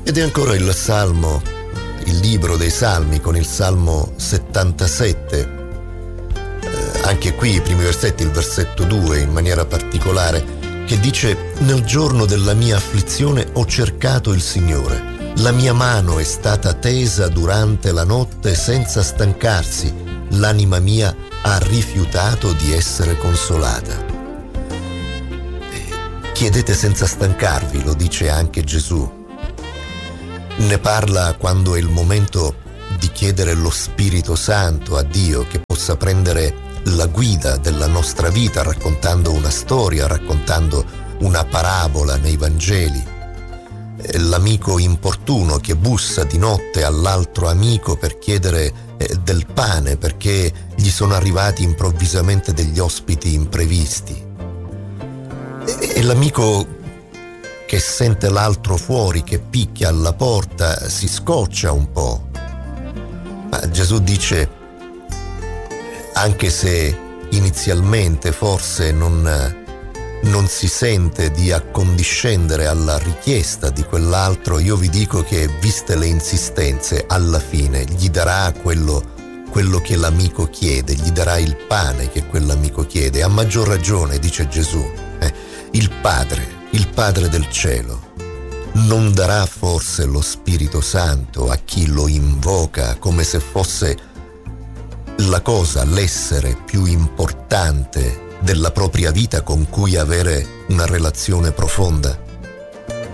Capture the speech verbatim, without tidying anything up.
Ed è ancora il Salmo, il libro dei Salmi, con il Salmo settantasette. Eh, anche qui i primi versetti, il versetto due in maniera particolare, che dice: nel giorno della mia afflizione ho cercato il Signore. La mia mano è stata tesa durante la notte senza stancarsi. L'anima mia ha rifiutato di essere consolata. E chiedete senza stancarvi, lo dice anche Gesù. Ne parla quando è il momento di chiedere lo Spirito Santo a Dio, che possa prendere la guida della nostra vita, raccontando una storia, raccontando una parabola nei Vangeli. L'amico importuno che bussa di notte all'altro amico per chiedere eh, del pane perché gli sono arrivati improvvisamente degli ospiti imprevisti. E, e l'amico che sente l'altro fuori, che picchia alla porta, si scoccia un po'. Ma Gesù dice: anche se inizialmente forse non, non si sente di accondiscendere alla richiesta di quell'altro, io vi dico che, viste le insistenze, alla fine gli darà quello, quello che l'amico chiede, gli darà il pane che quell'amico chiede. A maggior ragione, dice Gesù, eh, il Padre, il Padre del cielo, non darà forse lo Spirito Santo a chi lo invoca come se fosse la cosa, l'essere più importante della propria vita con cui avere una relazione profonda?